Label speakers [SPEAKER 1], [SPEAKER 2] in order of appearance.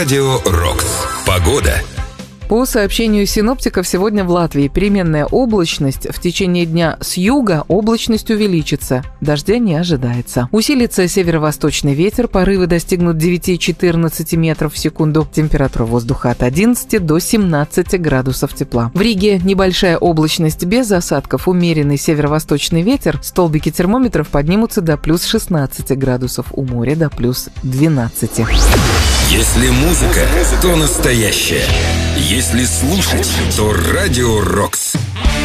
[SPEAKER 1] Радио Рокс. Погода.
[SPEAKER 2] По сообщению синоптиков, сегодня в Латвии переменная облачность. В течение дня с юга облачность увеличится. Дождя не ожидается. Усилится северо-восточный ветер. Порывы достигнут 9-14 метров в секунду. Температура воздуха от 11 до 17 градусов тепла. В Риге небольшая облачность без осадков. Умеренный северо-восточный ветер. Столбики термометров поднимутся до плюс 16 градусов. У моря до плюс 12.
[SPEAKER 1] Если музыка, то настоящая. Если слушать, то Радио Рокс.